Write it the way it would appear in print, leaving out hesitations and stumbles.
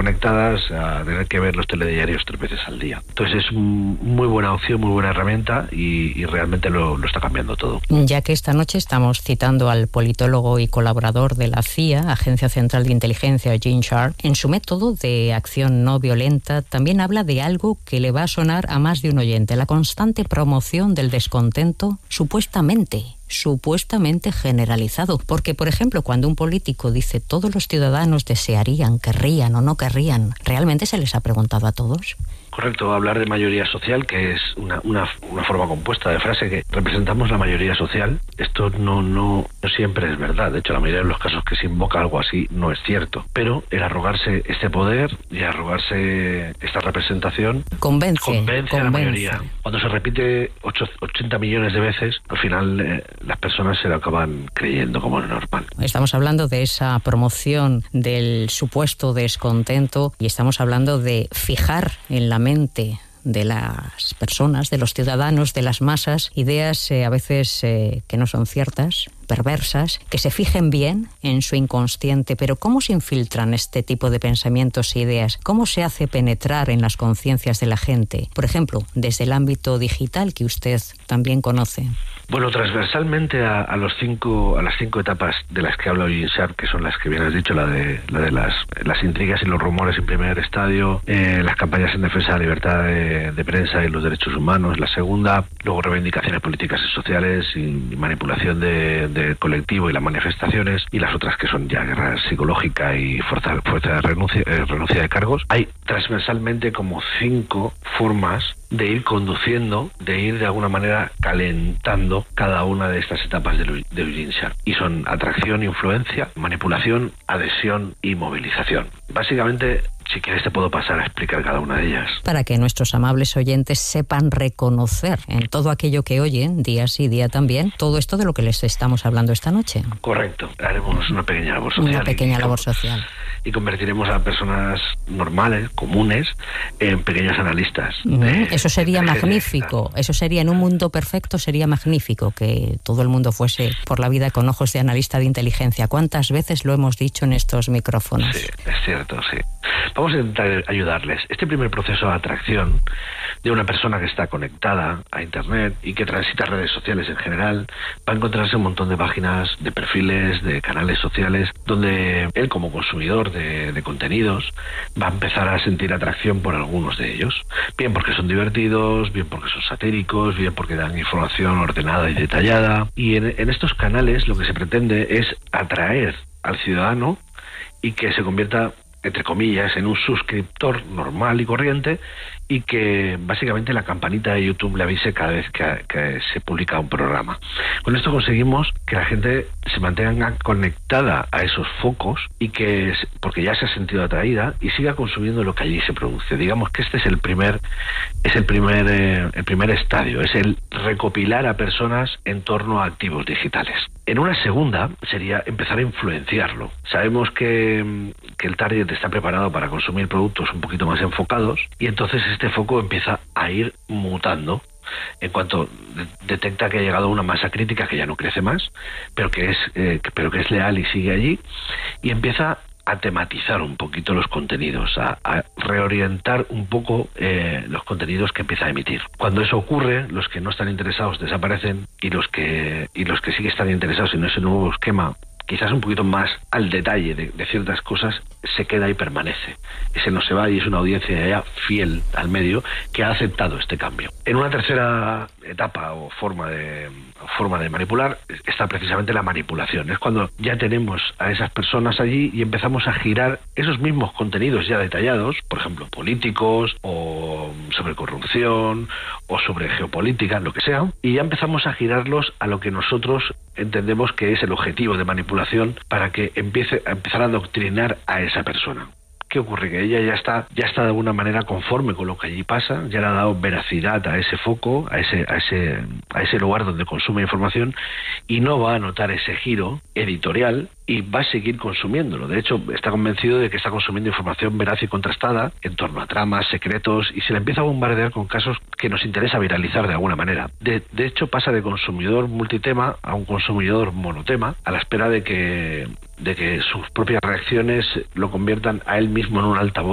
conectadas a tener que ver los telediarios 3 veces al día. Entonces es muy buena opción, muy buena herramienta y realmente lo está cambiando todo. Ya que esta noche estamos citando al politólogo y colaborador de la CIA, Agencia Central de Inteligencia, Gene Sharp, en su método de acción no violenta también habla de algo que le va a sonar a más de un oyente: la constante promoción del descontento supuestamente generalizado. Porque, por ejemplo, cuando un político dice todos los ciudadanos desearían, querrían o no querrían, ¿realmente se les ha preguntado a todos? Correcto, hablar de mayoría social, que es una forma compuesta de frase que representamos la mayoría social, esto no siempre es verdad. De hecho, la mayoría de los casos que se invoca algo así no es cierto. Pero el arrogarse este poder y arrogarse esta representación convence a la mayoría. Cuando se repite 80 millones de veces, al final las personas se lo acaban creyendo como normal. Estamos hablando de esa promoción del supuesto descontento y estamos hablando de fijar en la mente de las personas, de los ciudadanos, de las masas, ideas a veces que no son ciertas, perversas, que se fijen bien en su inconsciente. Pero ¿cómo se infiltran este tipo de pensamientos e ideas? ¿Cómo se hace penetrar en las conciencias de la gente? Por ejemplo, desde el ámbito digital que usted también conoce. Bueno, transversalmente a las 5 etapas de las que habla Gene Sharp, que son las que bien has dicho, la de las intrigas y los rumores en primer estadio, las campañas en defensa de la libertad de prensa y los derechos humanos, la segunda, luego reivindicaciones políticas y sociales y manipulación del colectivo y las manifestaciones, y las otras que son ya guerra psicológica y fuerza de renuncia de cargos. Hay transversalmente como 5 formas de ir conduciendo, de ir de alguna manera calentando cada una de estas etapas de Gene Sharp. Y son atracción, influencia, manipulación, adhesión y movilización. Básicamente, si quieres te puedo pasar a explicar cada una de ellas. Para que nuestros amables oyentes sepan reconocer en todo aquello que oyen, día sí, día también, todo esto de lo que les estamos hablando esta noche. Correcto. Haremos una pequeña labor social. Y convertiremos a personas normales, comunes, en pequeños analistas. Eso sería magnífico. Eso sería, en un mundo perfecto, sería magnífico que todo el mundo fuese por la vida con ojos de analista de inteligencia. ¿Cuántas veces lo hemos dicho en estos micrófonos? Sí, es cierto, sí. Vamos a intentar ayudarles. Este primer proceso de atracción de una persona que está conectada a Internet y que transita redes sociales en general, va a encontrarse un montón de páginas, de perfiles, de canales sociales, donde él, como consumidor de contenidos, va a empezar a sentir atracción por algunos de ellos. Bien porque son divertidos, bien porque son satíricos, bien porque dan información ordenada y detallada. Y en estos canales lo que se pretende es atraer al ciudadano y que se convierta, entre comillas, en un suscriptor normal y corriente, y que básicamente la campanita de YouTube le avise cada vez que se publica un programa. Con esto conseguimos que la gente se mantenga conectada a esos focos y que, porque ya se ha sentido atraída, y siga consumiendo lo que allí se produce. Digamos que este es el primer estadio, es el recopilar a personas en torno a activos digitales. En una segunda sería empezar a influenciarlo. Sabemos que el target está preparado para consumir productos un poquito más enfocados, y entonces este foco empieza a ir mutando en cuanto detecta que ha llegado a una masa crítica que ya no crece más, pero que es leal y sigue allí, y empieza a tematizar un poquito los contenidos, a reorientar un poco los contenidos que empieza a emitir. Cuando eso ocurre, los que no están interesados desaparecen, y los que sí que están interesados en ese nuevo esquema, quizás un poquito más al detalle de ciertas cosas, se queda y permanece. Ese no se va, y es una audiencia ya fiel al medio que ha aceptado este cambio. En una tercera etapa o forma de manipular está precisamente la manipulación. Es cuando ya tenemos a esas personas allí y empezamos a girar esos mismos contenidos ya detallados, por ejemplo, políticos o sobre corrupción o sobre geopolítica, lo que sea, y ya empezamos a girarlos a lo que nosotros entendemos que es el objetivo de manipulación, para que empiece a empezar a adoctrinar a esa persona. ¿Qué ocurre? Que ella ya está de alguna manera conforme con lo que allí pasa, ya le ha dado veracidad a ese foco, a ese lugar donde consume información, y no va a notar ese giro editorial y va a seguir consumiéndolo. De hecho, está convencido de que está consumiendo información veraz y contrastada en torno a tramas, secretos, y se le empieza a bombardear con casos que nos interesa viralizar de alguna manera. De hecho, pasa de consumidor multitema a un consumidor monotema, a la espera de que sus propias reacciones lo conviertan a él mismo en un altavoz